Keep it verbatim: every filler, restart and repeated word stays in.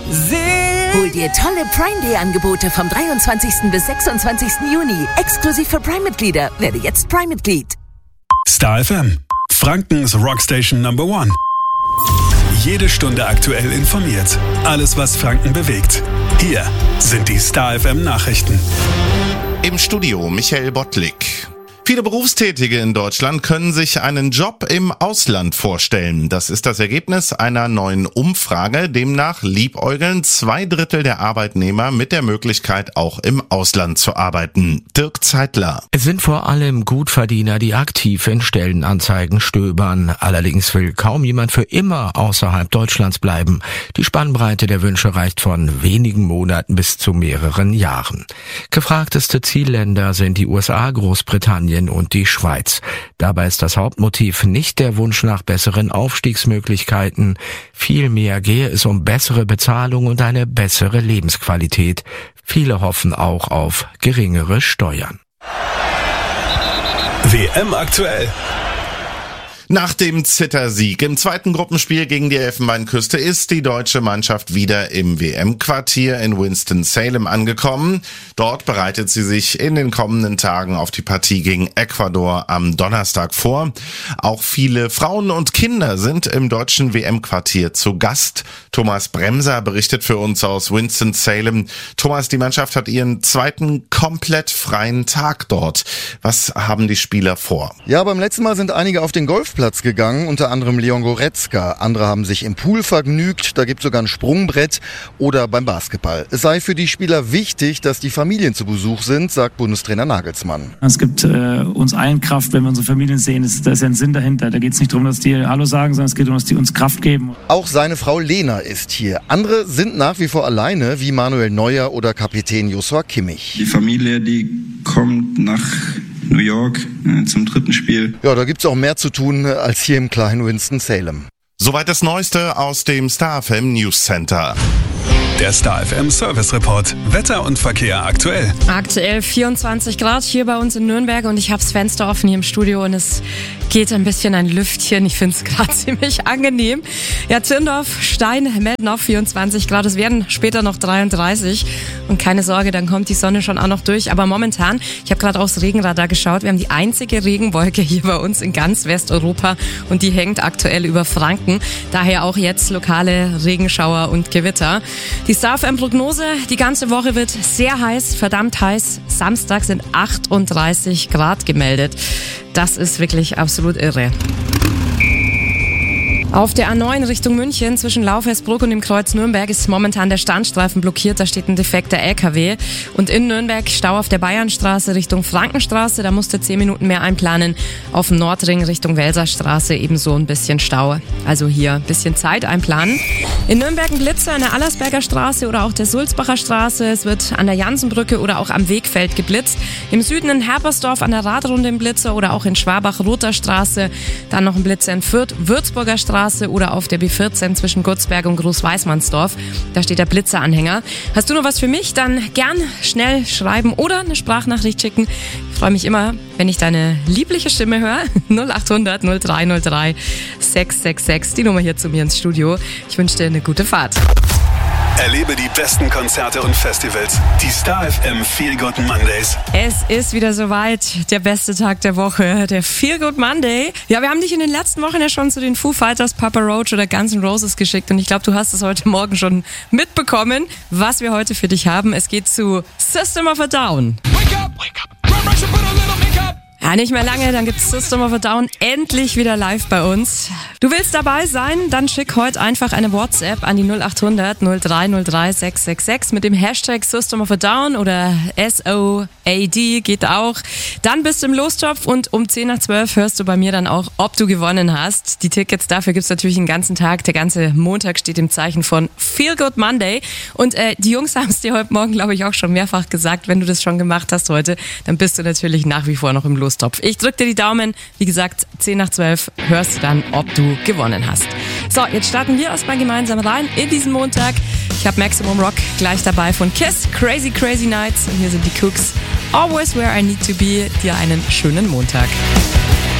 Hol dir tolle Prime-Day-Angebote vom dreiundzwanzigsten bis sechsundzwanzigsten Juni. Exklusiv für Prime-Mitglieder. Werde jetzt Prime-Mitglied. Star F M, Frankens Rockstation Number One. Jede Stunde aktuell informiert. Alles, was Franken bewegt. Hier sind die Star F M Nachrichten. Im Studio Michael Bottlik. Viele Berufstätige in Deutschland können sich einen Job im Ausland vorstellen. Das ist das Ergebnis einer neuen Umfrage. Demnach liebäugeln zwei Drittel der Arbeitnehmer mit der Möglichkeit, auch im Ausland zu arbeiten. Dirk Zeitler. Es sind vor allem Gutverdiener, die aktiv in Stellenanzeigen stöbern. Allerdings will kaum jemand für immer außerhalb Deutschlands bleiben. Die Spannbreite der Wünsche reicht von wenigen Monaten bis zu mehreren Jahren. Gefragteste Zielländer sind die U S A, Großbritannien und die Schweiz. Dabei ist das Hauptmotiv nicht der Wunsch nach besseren Aufstiegsmöglichkeiten. Vielmehr gehe es um bessere Bezahlung und eine bessere Lebensqualität. Viele hoffen auch auf geringere Steuern. W M aktuell. Nach dem Zittersieg im zweiten Gruppenspiel gegen die Elfenbeinküste ist die deutsche Mannschaft wieder im W M-Quartier in Winston-Salem angekommen. Dort bereitet sie sich in den kommenden Tagen auf die Partie gegen Ecuador am Donnerstag vor. Auch viele Frauen und Kinder sind im deutschen W M-Quartier zu Gast. Thomas Bremser berichtet für uns aus Winston-Salem. Thomas, die Mannschaft hat ihren zweiten komplett freien Tag dort. Was haben die Spieler vor? Ja, beim letzten Mal sind einige auf den Golfplatz gegangen, unter anderem Leon Goretzka. Andere haben sich im Pool vergnügt, da gibt es sogar ein Sprungbrett oder beim Basketball. Es sei für die Spieler wichtig, dass die Familien zu Besuch sind, sagt Bundestrainer Nagelsmann. Es gibt äh, uns allen Kraft, wenn wir unsere Familien sehen. Das, da ist ja ein Sinn dahinter. Da geht es nicht darum, dass die Hallo sagen, sondern es geht darum, dass die uns Kraft geben. Auch seine Frau Lena ist hier. Andere sind nach wie vor alleine, wie Manuel Neuer oder Kapitän Joshua Kimmich. Die Familie, die kommt nach New York äh, zum dritten Spiel. Ja, da gibt's auch mehr zu tun als hier im kleinen Winston-Salem. Soweit das Neueste aus dem Star F M News Center. Der Star F M Service Report. Wetter und Verkehr aktuell. Aktuell vierundzwanzig Grad hier bei uns in Nürnberg und ich habe das Fenster offen hier im Studio und es geht ein bisschen ein Lüftchen. Ich finde es gerade ziemlich angenehm. Ja, Zirndorf, Stein melden auf vierundzwanzig Grad. Es werden später noch dreiunddreißig und keine Sorge, dann kommt die Sonne schon auch noch durch. Aber momentan, ich habe gerade aufs Regenradar geschaut, wir haben die einzige Regenwolke hier bei uns in ganz Westeuropa und die hängt aktuell über Franken. Daher auch jetzt lokale Regenschauer und Gewitter. Die Star F M-Prognose, die ganze Woche wird sehr heiß, verdammt heiß. Samstag sind achtunddreißig Grad gemeldet. Das ist wirklich absolut irre. Auf der A neun Richtung München zwischen Laufhersbruck und dem Kreuz Nürnberg ist momentan der Standstreifen blockiert. Da steht ein defekter L K W. Und in Nürnberg Stau auf der Bayernstraße Richtung Frankenstraße. Da musst du zehn Minuten mehr einplanen. Auf dem Nordring Richtung Welserstraße ebenso ein bisschen Stau. Also hier ein bisschen Zeit einplanen. In Nürnberg ein Blitzer an der Allersberger Straße oder auch der Sulzbacher Straße. Es wird an der Jansenbrücke oder auch am Wegfeld geblitzt. Im Süden in Herpersdorf an der Radrunde ein Blitzer oder auch in Schwabach Roter Straße. Dann noch ein Blitzer in Fürth, Würzburger Straße. Oder auf der B vierzehn zwischen Gutzberg und Großweißmannsdorf. Da steht der Blitzeranhänger. Hast du noch was für mich? Dann gern schnell schreiben oder eine Sprachnachricht schicken. Ich freue mich immer, wenn ich deine liebliche Stimme höre. null achthundert null drei null drei sechs sechs sechs, die Nummer hier zu mir ins Studio. Ich wünsche dir eine gute Fahrt. Erlebe die besten Konzerte und Festivals. Die Star F M Feel Good Mondays. Es ist wieder soweit. Der beste Tag der Woche. Der Feel Good Monday. Ja, wir haben dich in den letzten Wochen ja schon zu den Foo Fighters, Papa Roach oder Guns N' Roses geschickt. Und ich glaube, du hast es heute Morgen schon mitbekommen, was wir heute für dich haben. Es geht zu System of a Down. Wake up! Wake up! Run, rush, put a little make-up. Ja, nicht mehr lange, dann gibt's System of a Down endlich wieder live bei uns. Du willst dabei sein? Dann schick heute einfach eine WhatsApp an die null achthundert null drei null drei sechs sechs sechs mit dem Hashtag System of a Down oder S O A D geht auch. Dann bist du im Lostopf und um zehn nach zwölf hörst du bei mir dann auch, ob du gewonnen hast. Die Tickets dafür gibt's natürlich den ganzen Tag. Der ganze Montag steht im Zeichen von Feel Good Monday. Und äh, die Jungs haben es dir heute Morgen, glaube ich, auch schon mehrfach gesagt. Wenn du das schon gemacht hast heute, dann bist du natürlich nach wie vor noch im Lostopf. Ich drück dir die Daumen. Wie gesagt, zehn nach zwölf hörst du dann, ob du gewonnen hast. So, jetzt starten wir erstmal gemeinsam rein in diesen Montag. Ich habe Maximum Rock gleich dabei von Kiss, Crazy Crazy Nights. Und hier sind die Cooks. Always Where I Need to Be. Dir einen schönen Montag.